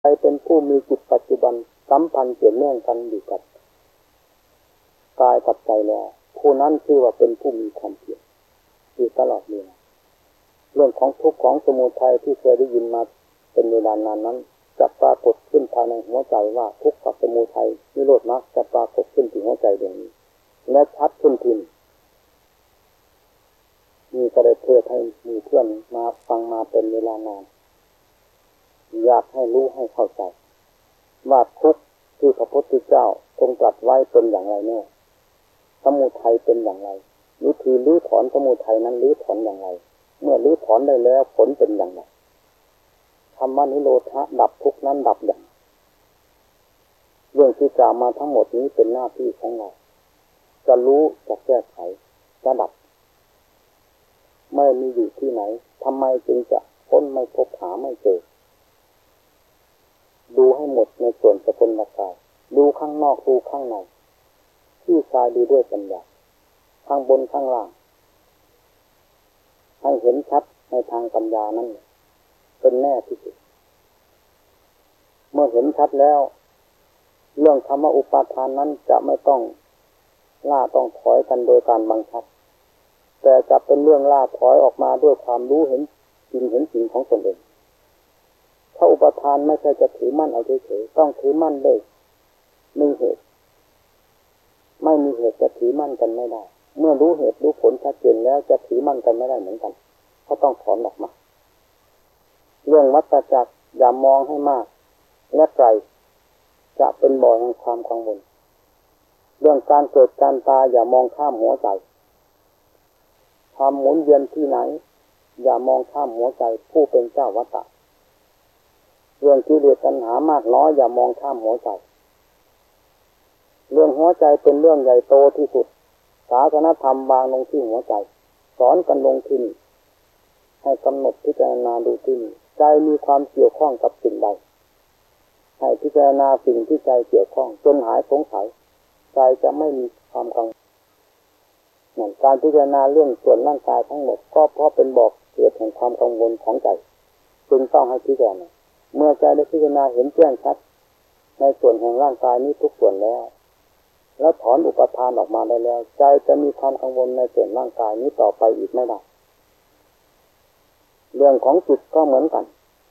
ใครเป็นผู้มีจิตปัจจุบันสัมพันธ์เกี่ยวเนื่องกันอยู่กับกายกับใจแล้วผู้นั้นชื่อว่าเป็นผู้มีความเพียรอยู่ตลอดเวลาเรื่องของทุกข์ของสมุทัยที่เคยได้ยินมาเป็นเวลานานนั้นจะปรากฏขึ้นภายในหัวใจว่าทุกข์กับสมุทัยนิโรธมรรคจะปรากฏขึ้นที่หัวใจดวงนี้และชัดขึ้นทีมีกระเทศให้มีเพื่อนมาฟังมาเป็นเวลานานอยากให้รู้ให้เข้าใจว่าทุกข์ที่พระพุทธเจ้าทรงตรัสไว้เป็นอย่างไรแน่สมุทัยเป็นอย่างไรวิธีรื้อถอนสมุทัยนั้นรื้อถอนอย่างไรเมื่อรื้อถอนได้แล้วผลเป็นอย่างไรธรรมนิโรธะดับทุกข์นั้นดับอย่างเรื่องที่กล่าวมาทั้งหมดนี้เป็นหน้าที่ของเราจะรู้จะแก้ไขจะดับไม่มีอยู่ที่ไหนทำไมจึงจะค้นไม่พบหาไม่เจอดูให้หมดในส่วนสกุลกายดูข้างนอกดูข้างในที่กายดูด้วยปัญญาข้างบนข้างล่างให้เห็นชัดในทางปัญญานั้นเป็นแน่ที่สุดเมื่อเห็นชัดแล้วเรื่องธรรมอุปาทานนั้นจะไม่ต้องล่าต้องถอยกันโดยการบังคับแต่จะเป็นเรื่องล่าถอยออกมาด้วยความรู้เห็นจริงของตนเองถ้าอุปทานไม่ใช่จะถือมั่นเอาเฉยๆต้องถือมั่นด้วยมีเหตุไม่มีเหตุจะถือมั่นกันไม่ได้เมื่อรู้เหตุรู้ผลชัดเจนแล้วจะถือมั่นกันไม่ได้เหมือนกันก็ต้องถอนออกมาเรื่องวัฏจักรอย่ามองให้มากและไกลจะเป็นบ่อแห่งความกังวลเรื่องการเกิดการตายอย่ามองข้ามหัวใจความหมุนเวียนที่ไหนอย่ามองข้ามหัวใจผู้เป็นเจ้าวัฏฏะเรื่องกิเลสตัณหามากน้อยอย่ามองข้ามหัวใจเรื่องหัวใจเป็นเรื่องใหญ่โตที่สุดศาสนธรรมวางลงที่หัวใจสอนกันลงที่นี่ให้กำหนดพิจารณาดูที่นี่ใจมีความเกี่ยวข้องกับสิ่งใดให้พิจารณาสิ่งที่ใจเกี่ยวข้องจนหายสงสัยใจจะไม่มีความกังวลเหมือนการพิจารณาเรื่องส่วนร่างกายทั้งหมดก็เพราะเป็นบอกเหตุแห่งความกังวลของใจจึงต้องให้พิจารณาเมื่อใจได้พิจารณาเห็นแจ้งชัดในส่วนแห่งร่างกายนี้ทุกส่วนแล้วถอนอุปทานออกมาได้แล้วใจจะมีความกังวลในส่วนร่างกายนี้ต่อไปอีกไม่ได้เรื่องของจิตก็เหมือนกัน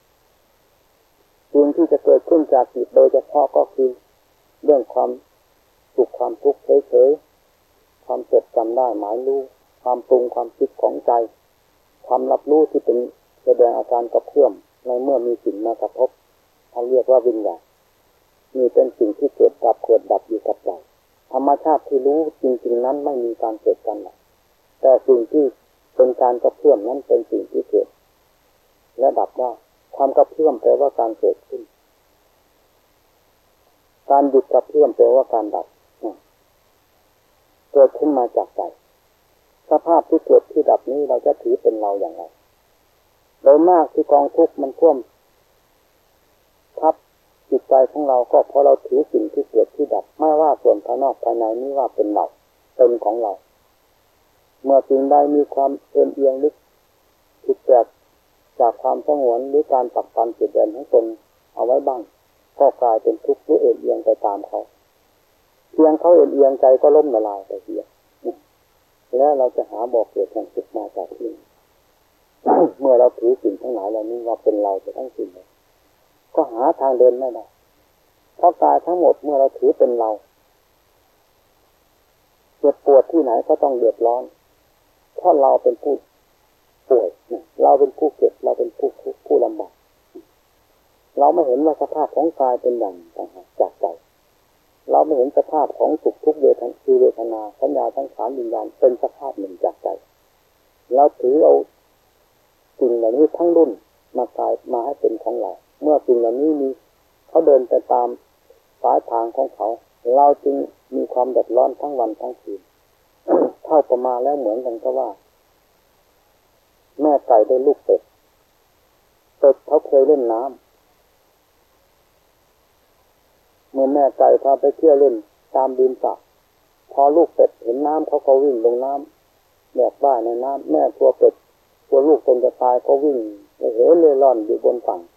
สิ่งที่จะเกิดขึ้นจากจิตโดยเฉพาะก็คือเรื่องความสุขความทุกข์เฉยๆความจดจำได้หมายรู้ความปรุงความคิดของใจความรับรู้ที่เป็นแสดงอาการกระเพื่อมในเมื่อมีสิ่งมากระทบเขาเรียกว่าวิญญาณนี่เป็นสิ่งที่เกิดดับอยู่กับใจธรรมชาติที่รู้จริงๆนั้นไม่มีการเกิดกันหรอกแต่สิ่งที่เป็นการกระเพื่อมนั้นเป็นสิ่งที่เกิดและดับได้ความกระเพื่อมแปลว่าการเกิดขึ้นการหยุดกระเพื่อมแปลว่าการดับเกิดขึ้นมาจากใจสภาพที่เกิดที่ดับนี้เราจะถือเป็นเราอย่างไรโดยมากที่กองทุกข์มันท่วมทับจิตใจของเราก็เพราะเราถือสิ่งที่เกิดที่ดับไม่ว่าส่วนภายนอกภายในนี้ว่าเป็นเราเป็นของเราเมื่อสิ่งใดมีความเอ็นเอียงลึกผิดแปลกจากความสงวนหรือการปักปันจุดเด่นของตนเอาไว้บ้างก็กลายเป็นทุกข์หรือเอ็นเอียงไปตามเขาเพียงเขาเอ็นเอียงใจก็ล้มละลายไปเสียแล้วเราจะหาบอกเกิดแห่งทุกข์มาจากที่เมื่อเราถือสิ่งทั้งหลายเหล่านี้ว่าเป็นเราจะทั้งสิ้นเลยก็หาทางเดินไม่ได้เพราะกายทั้งหมดเมื่อเราถือเป็นเราเจ็บปวดที่ไหนก็ต้องเดือดร้อนเพราะเราเป็นผู้ป่วยเราเป็นผู้เจ็บเราเป็นผู้ลำบากเราไม่เห็นว่าสภาพของกายเป็นอย่างต่างหากจากใจเราไม่เห็นสภาพของสุขทุกข์เวทนาคือเวทนาสัญญาสังขารวิญญาณเป็นสภาพหนึ่งจากใจเราถือเอาสิ่งเหล่านี้ทั้งรุ่นมากายมาให้เป็นของเราเมื่อสิ่งเหล่านี้มีเขาเดินไปตามสายทางของเขาเราจึงมีความเดือดร้อนทั้งวันทั้งคืน เท่าประมาณแล้วเหมือนกันก็ว่าแม่ไก่ได้ลูกเป็ดเขาเคยเล่นน้ำเมื่อแม่ไก่พาไปเที่ยวเล่นตามดินสระพอลูกเป็ดเห็นน้ำเขาก็วิ่งลงน้ำแบบว่ายในน้ำแม่ตัวเป็ดตัวลูกตนจะตายก็วิ่งเหวเล่ร่อนอยู่บนฝั่ง